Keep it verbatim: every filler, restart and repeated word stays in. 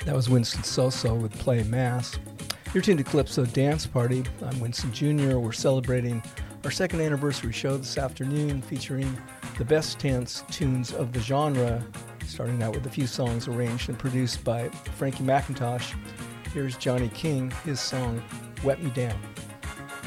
That was Winston Soso with Play Mass. You're tuned to Calypso Dance Party. I'm Winston Junior We're celebrating our second anniversary show this afternoon featuring the best dance tunes of the genre, starting out with a few songs arranged and produced by Frankie McIntosh. Here's Johnny King, his song, Wet Me Down.